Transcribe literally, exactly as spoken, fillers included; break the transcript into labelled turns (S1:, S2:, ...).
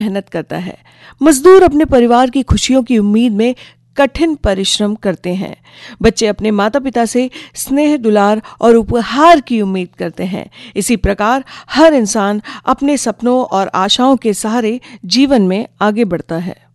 S1: मेहनत करता है। मजदूर अपने परिवार की खुशियों की उम्मीद में कठिन परिश्रम करते हैं। बच्चे अपने माता पिता से स्नेह, दुलार और उपहार की उम्मीद करते हैं। इसी प्रकार हर इंसान अपने सपनों और आशाओं के सहारे जीवन में आगे बढ़ता है।